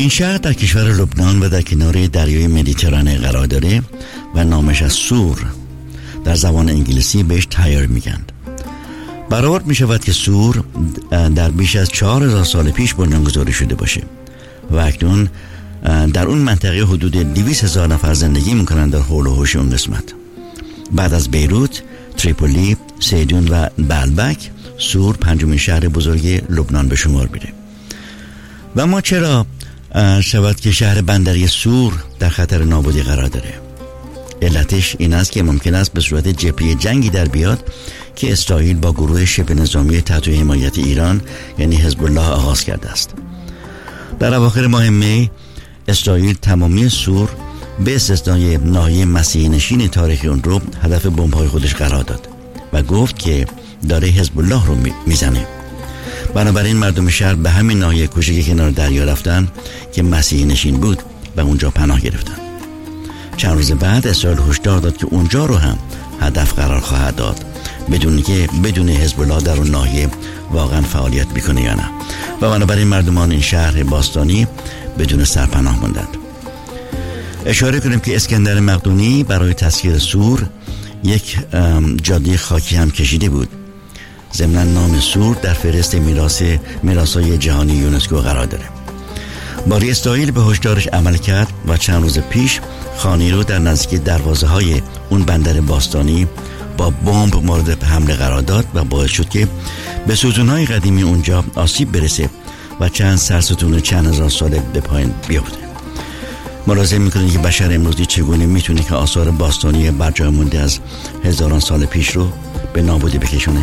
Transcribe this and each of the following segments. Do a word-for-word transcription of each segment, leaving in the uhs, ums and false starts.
این شهر در کشور لبنان و در کنار دریای مدیترانه قرار داره و نامش از سور، در زبان انگلیسی بهش تایر میگن. برآورد می شود که سور در بیش از چهار هزار سال پیش بنیانگذاری شده باشه و اکنون در اون منطقه حدود دویست هزار نفر زندگی میکنن در حول و حوش اون قسمت. بعد از بیروت، تریپولی، سیدون و بلبک، سور پنجمین شهر بزرگ لبنان به شمار میره. و ما چرا شود که شهر بندری سور در خطر نابودی قرار داره؟ علتش این است که ممکن است به صورت جبهه جنگی در بیاد که اسرائیل با گروه شبه نظامی تحت حمایت ایران یعنی حزب الله آغاز کرده است. در اواخر ماه می اسرائیل تمامی سور به استثنای ناحیه مسیحی نشین تاریخی اون رو هدف بمب‌های خودش قرار داد و گفت که داره حزب الله رو میزنه. بنابراین مردم شهر به همین ناحیه کوچک کنار دریا رفتن که مسیحی نشین بود و اونجا پناه گرفتن. چند روز بعد اسرائیل هشدار داد که اونجا رو هم هدف قرار خواهد داد، بدون که بدون حزب الله در اون ناحیه واقعا فعالیت میکنه یا نه. و بنابراین مردمان این شهر باستانی بدون سرپناه موندند. اشاره کنیم که اسکندر مقدونی برای تسخیر سور یک جاده خاکی هم کشیده بود. ضمناً نام سور در فهرست میراث میراث‌های جهانی یونسکو قرار داره. باری اسرائیل به هشدارش عمل کرد و چند روز پیش خانی رو در نزدیک دروازه های اون بندر باستانی با بمب مورد حمله قرار داد و باعث شد که به ستون‌های قدیمی اونجا آسیب برسه و چند سرستون چند هزار ساله به پایین بیفته. ملاحظه میکنید که بشر امروزی چگونه میتونه که آثار باستانی برجای مونده از هزاران سال پیش رو به نابودی بکشونه.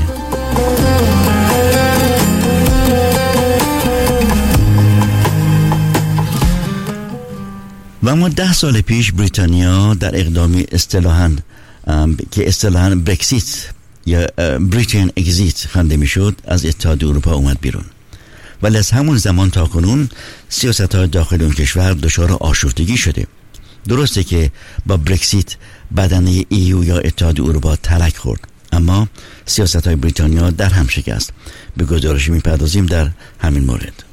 و اما ده سال پیش بریتانیا در اقدامی اصطلاحاً که اصطلاحاً برکسیت یا بریتن اگزیت خوانده میشد از اتحادیه اروپا اومد بیرون. ولی از همون زمان تا کنون سیاست‌های داخل اون کشور دچار آشفتگی شده. درسته که با برکسیت بدنه ایو یا اتحادیه اروپا تلک خورد، اما سیاست‌های بریتانیا در هم شکست. به گزارشی می‌پردازیم در همین مورد.